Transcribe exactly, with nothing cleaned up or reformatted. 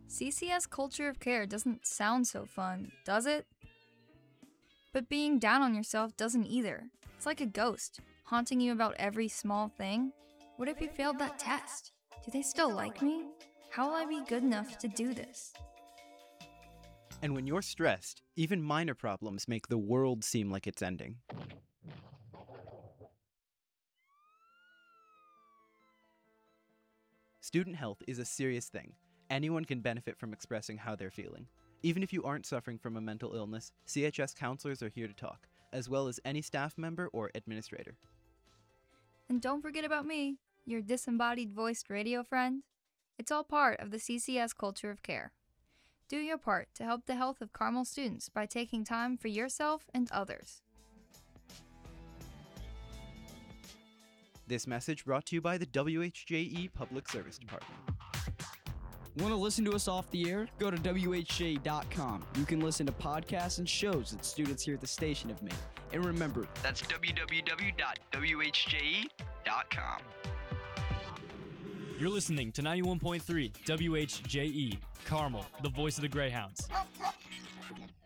C C S Culture of Care doesn't sound so fun, does it? But being down on yourself doesn't either. It's like a ghost, haunting you about every small thing. What if you failed that test? Do they still like me? How will I be good enough to do this? And when you're stressed, even minor problems make the world seem like it's ending. Student health is a serious thing. Anyone can benefit from expressing how they're feeling. Even if you aren't suffering from a mental illness, C H S counselors are here to talk, as well as any staff member or administrator. And don't forget about me, your disembodied voiced radio friend. It's all part of the C C S Culture of Care. Do your part to help the health of Carmel students by taking time for yourself and others. This message brought to you by the W H J E Public Service Department. Want to listen to us off the air? Go to W H J dot com. You can listen to podcasts and shows that students here at the station have made. And remember, that's w w w dot w h j e dot com. You're listening to ninety-one point three W H J E, Carmel, the voice of the Greyhounds.